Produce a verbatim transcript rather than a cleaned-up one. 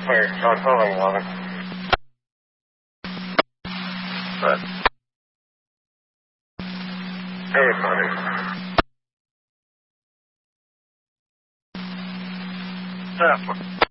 Wait, John, hold on a moment. But, hey, buddy. What's up?